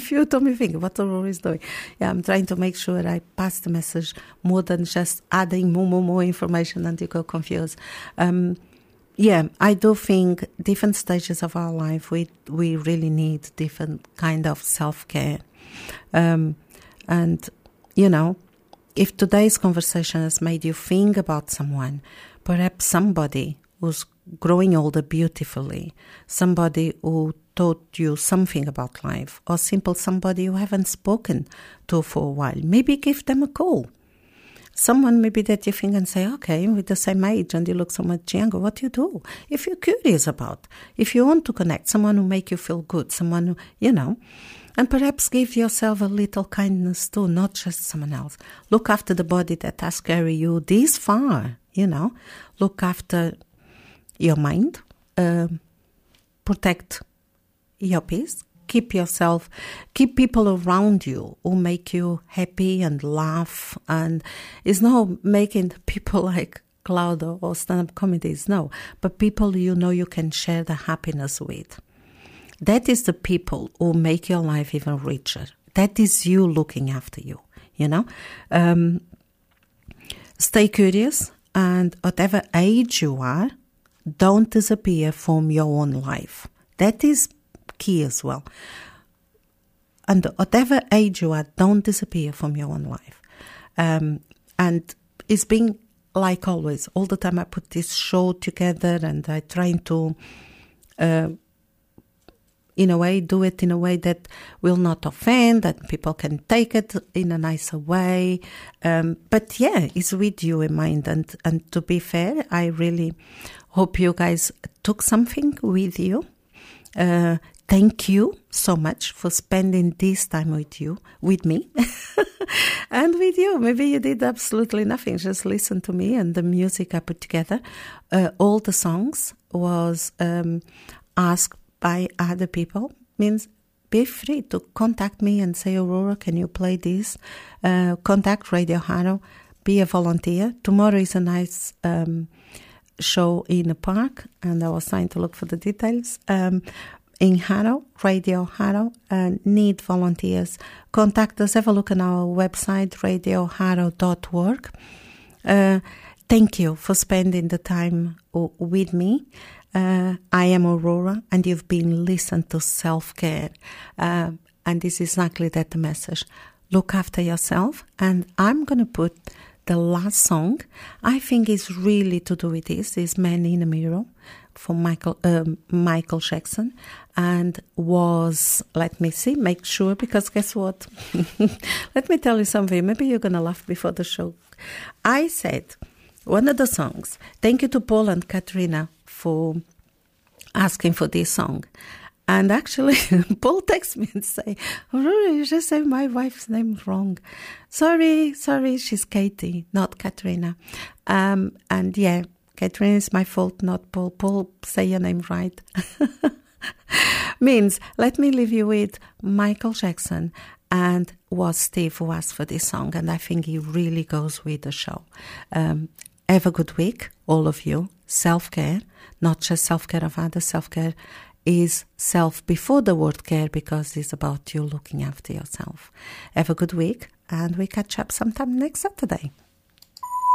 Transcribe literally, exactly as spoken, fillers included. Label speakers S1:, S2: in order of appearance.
S1: if you told me, think what Aurora is doing. Yeah, I'm trying to make sure I pass the message more than just adding more, more, more information and you go confused. Um, yeah, I do think different stages of our life, we we really need different kind of self-care. Um, and, you know, if today's conversation has made you think about someone, perhaps somebody who's growing older beautifully, somebody who taught you something about life, or simple somebody you haven't spoken to for a while, maybe give them a call. Someone maybe that you think and say, okay, with the same age and you look so much younger, what do you do? If you're curious about, if you want to connect, someone who make you feel good, someone who, you know, and perhaps give yourself a little kindness too, not just someone else. Look after the body that has carried you this far, you know. Look after your mind, uh, protect your peace, keep yourself, keep people around you who make you happy and laugh. And it's not making people like Cloud or stand-up comedies, no, but people you know you can share the happiness with. That is the people who make your life even richer. That is you looking after you, you know. Um, stay curious, and whatever age you are, don't disappear from your own life. That is key as well. And whatever age you are, don't disappear from your own life. Um, and it's been like always. All the time I put this show together and I try to... Uh, in a way, do it in a way that will not offend, that people can take it in a nicer way. Um, but yeah, it's with you in mind. And, and to be fair, I really hope you guys took something with you. Uh, thank you so much for spending this time with you, with me, and with you. Maybe you did absolutely nothing, just listen to me and the music I put together. Uh, all the songs was um, asked by other people, means be free to contact me and say, Aurora, can you play this? Uh, contact Radio Harrow, be a volunteer. Tomorrow is a nice um, show in a park, and I was trying to look for the details. Um, in Harrow, Radio Harrow, uh, need volunteers. Contact us, have a look on our website, radio harrow dot org. Uh, thank you for spending the time w- with me. Uh, I am Aurora, and you've been listening to Self-Care. Uh, and this is exactly that the message. Look after yourself. And I'm going to put the last song. I think is really to do with this. Is Man in a Mirror from Michael, um, Michael Jackson. And was, let me see, make sure, because guess what? Let me tell you something. Maybe you're going to laugh before the show. I said, one of the songs, thank you to Paul and Katrina for asking for this song. And actually, Paul texts me and say, Aurora, you just said my wife's name wrong. Sorry, sorry, she's Katie, not Katrina. Um, and yeah, Katrina is my fault, not Paul. Paul, say your name right. Means, let me leave you with Michael Jackson, and was Steve who asked for this song. And I think he really goes with the show. Um, have a good week, all of you. Self-care, not just self-care of others. Self-care is self before the word care, because it's about you looking after yourself. Have a good week, and we catch up sometime next Saturday.